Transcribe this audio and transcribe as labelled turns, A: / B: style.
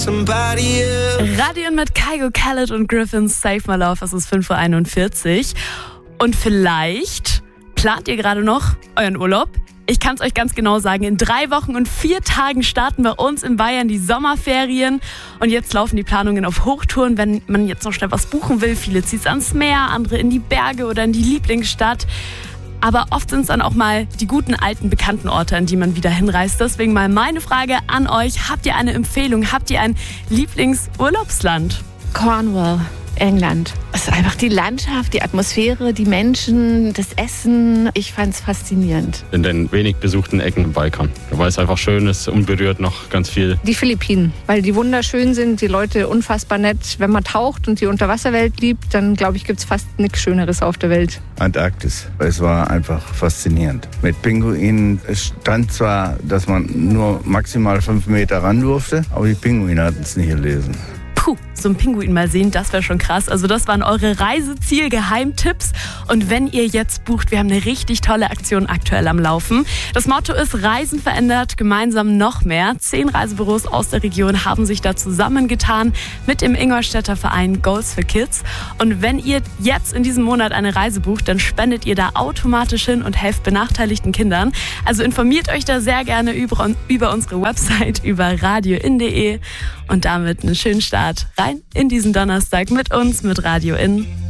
A: Radio In mit Kygo, Khaled und Griffins Save My Love. Es ist 5:41 Uhr. Und vielleicht plant ihr gerade noch euren Urlaub. Ich kann es euch ganz genau sagen, in 3 Wochen und 4 Tagen starten bei uns in Bayern die Sommerferien. Und jetzt laufen die Planungen auf Hochtouren, wenn man jetzt noch schnell was buchen will. Viele zieht es ans Meer, andere in die Berge oder in die Lieblingsstadt. Aber oft sind es dann auch mal die guten, alten, bekannten Orte, an die man wieder hinreist. Deswegen mal meine Frage an euch. Habt ihr eine Empfehlung? Habt ihr ein Lieblingsurlaubsland?
B: Cornwall, England. Es ist einfach die Landschaft, die Atmosphäre, die Menschen, das Essen. Ich fand es faszinierend.
C: In den wenig besuchten Ecken im Balkan. Weil es einfach schön ist, unberührt noch ganz viel.
D: Die Philippinen, weil die wunderschön sind, die Leute unfassbar nett. Wenn man taucht und die Unterwasserwelt liebt, dann glaube ich, gibt es fast nichts Schöneres auf der Welt.
E: Antarktis. Es war einfach faszinierend. Mit Pinguinen. Es stand zwar, dass man nur maximal 5 Meter ran durfte, aber die Pinguine hatten es nicht gelesen.
A: Puh, so einen Pinguin mal sehen, das wäre schon krass. Also das waren eure Reiseziel-Geheimtipps. Und wenn ihr jetzt bucht, wir haben eine richtig tolle Aktion aktuell am Laufen. Das Motto ist Reisen verändert, gemeinsam noch mehr. 10 Reisebüros aus der Region haben sich da zusammengetan mit dem Ingolstädter Verein Goals for Kids. Und wenn ihr jetzt in diesem Monat eine Reise bucht, dann spendet ihr da automatisch hin und helft benachteiligten Kindern. Also informiert euch da sehr gerne über unsere Website, über radioin.de und damit einen schönen Start rein in diesen Donnerstag mit uns, mit Radio In.